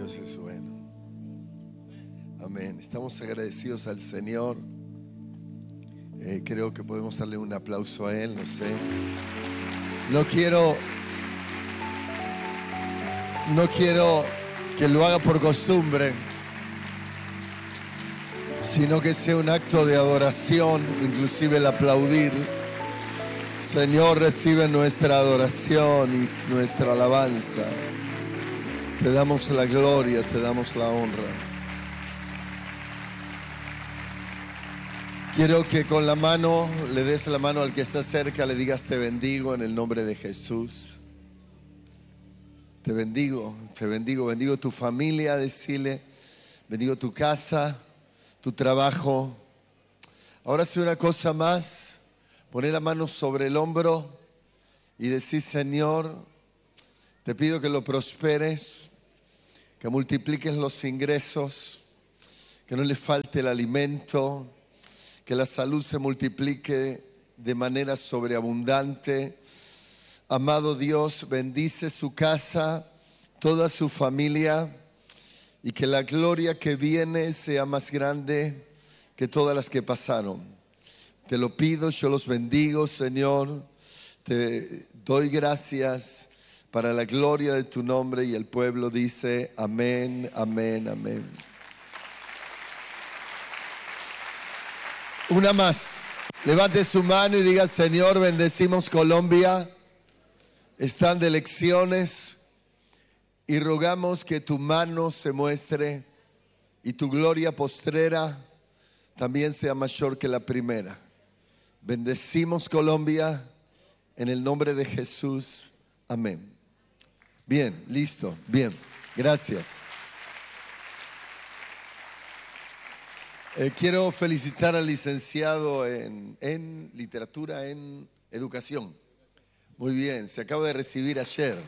Dios es bueno. Amén. Estamos agradecidos al Señor. Creo que podemos darle un aplauso a Él, no sé. No quiero que lo haga por costumbre, sino que sea un acto de adoración, inclusive el aplaudir. Señor, recibe nuestra adoración y nuestra alabanza. Te damos la gloria, te damos la honra. Quiero que con la mano le des la mano al que está cerca, le digas te bendigo en el nombre de Jesús. Te bendigo, bendigo tu familia, decirle, bendigo tu casa, tu trabajo. Ahora hace una cosa más, poner la mano sobre el hombro y decir, Señor, te pido que lo prosperes, que multipliques los ingresos, que no le falte el alimento, que la salud se multiplique de manera sobreabundante. Amado Dios, bendice su casa, toda su familia, y que la gloria que viene sea más grande que todas las que pasaron. Te lo pido, yo los bendigo, Señor. Te doy gracias para la gloria de tu nombre, y el pueblo dice amén, amén, amén. Una más. Levante su mano y diga, Señor, bendecimos Colombia. Están de elecciones y rogamos que tu mano se muestre y tu gloria postrera también sea mayor que la primera. Bendecimos Colombia en el nombre de Jesús. Amén. Bien, listo, bien, gracias. Quiero felicitar al licenciado en literatura, en educación. Muy bien, se acaba de recibir ayer.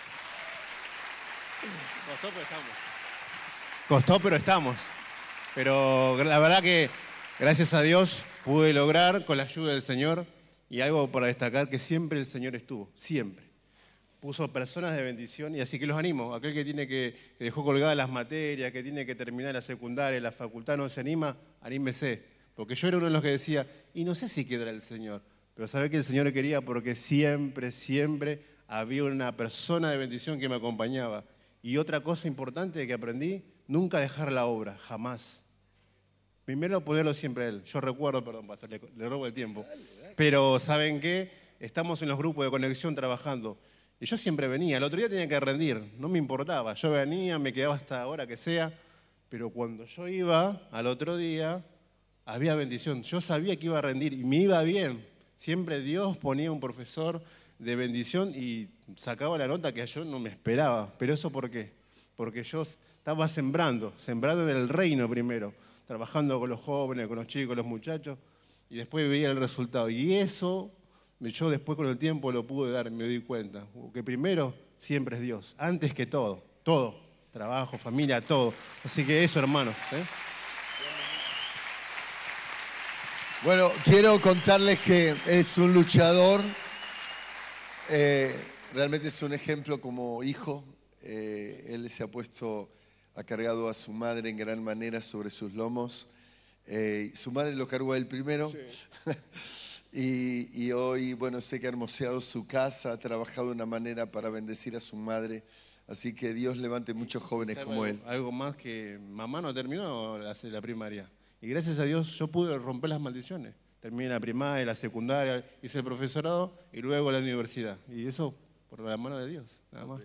Costó, pero estamos. Pero la verdad que, gracias a Dios, pude lograr con la ayuda del Señor. Y algo para destacar, que siempre el Señor estuvo, siempre. Puso personas de bendición, y así que los animo. Aquel que dejó colgadas las materias, que tiene que terminar la secundaria, la facultad, no se anima, anímese. Porque yo era uno de los que decía, y no sé si quedará el Señor. Pero sabe que el Señor quería, porque siempre, siempre había una persona de bendición que me acompañaba. Y otra cosa importante que aprendí, nunca dejar la obra, jamás. Primero ponerlo siempre a Él. Yo recuerdo, perdón, pastor, le robo el tiempo. Pero ¿saben qué? Estamos en los grupos de conexión trabajando. Y yo siempre venía. El otro día tenía que rendir, no me importaba. Yo venía, me quedaba hasta la hora que sea. Pero cuando yo iba al otro día, había bendición. Yo sabía que iba a rendir y me iba bien. Siempre Dios ponía un profesor de bendición y sacaba la nota que yo no me esperaba. ¿Pero eso por qué? Porque yo estaba sembrando en el reino primero, trabajando con los jóvenes, con los chicos, los muchachos, y después veía el resultado. Y eso, yo después con el tiempo lo pude dar, me di cuenta. Que primero siempre es Dios, antes que todo, trabajo, familia, todo. Así que eso, hermano. Bueno, quiero contarles que es un luchador. Realmente es un ejemplo como hijo. Él se ha cargado a su madre en gran manera sobre sus lomos. Su madre lo cargó a él primero. Sí. y hoy, bueno, sé que ha hermoseado su casa, ha trabajado de una manera para bendecir a su madre. Así que Dios levante muchos jóvenes como él. Algo más, que mamá no terminó la primaria. Y gracias a Dios yo pude romper las maldiciones. Terminé la primaria, la secundaria, hice el profesorado y luego la universidad. Y eso por la mano de Dios, nada más.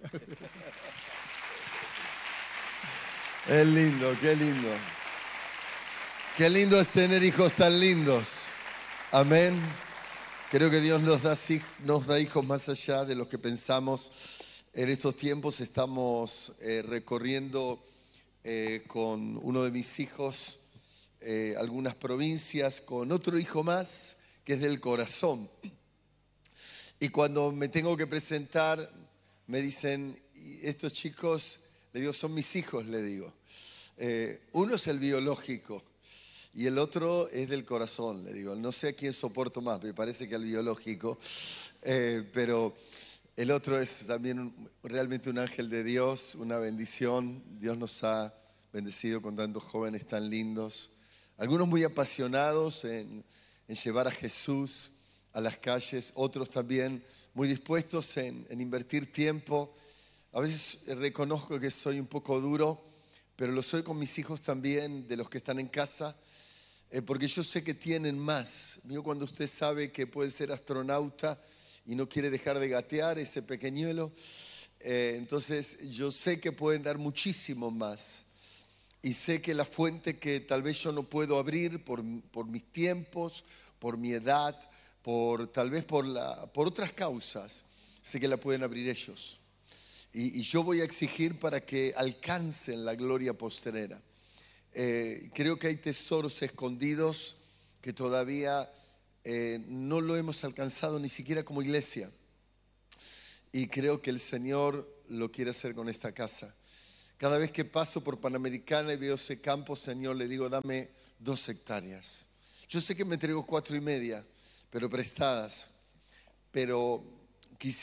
Es lindo, qué lindo. Qué lindo es tener hijos tan lindos. Amén. Creo que Dios nos da hijos más allá de lo que pensamos. En estos tiempos estamos recorriendo con uno de mis hijos algunas provincias, con otro hijo más que es del corazón. Y cuando me tengo que presentar, me dicen, estos chicos, le digo, son mis hijos, le digo. Uno es el biológico y el otro es del corazón, le digo. No sé a quién soporto más, me parece que al biológico, pero El otro es también realmente un ángel de Dios, una bendición. Dios nos ha bendecido con tantos jóvenes tan lindos. Algunos muy apasionados en llevar a Jesús a las calles, otros también muy dispuestos en invertir tiempo. A veces reconozco que soy un poco duro, pero lo soy con mis hijos también, de los que están en casa, porque yo sé que tienen más. Yo cuando usted sabe que puede ser astronauta y no quiere dejar de gatear ese pequeñuelo, entonces yo sé que pueden dar muchísimo más. Y sé que la fuente que tal vez yo no puedo abrir por mis tiempos, por mi edad, tal vez por otras causas, sé que la pueden abrir ellos. Y yo voy a exigir para que alcancen la gloria postrera. Creo que hay tesoros escondidos que todavía no lo hemos alcanzado ni siquiera como iglesia. Y creo que el Señor lo quiere hacer con esta casa. Cada vez que paso por Panamericana y veo ese campo, Señor, le digo, dame 2 hectáreas. Yo sé que me entrego 4,5, pero prestadas. Pero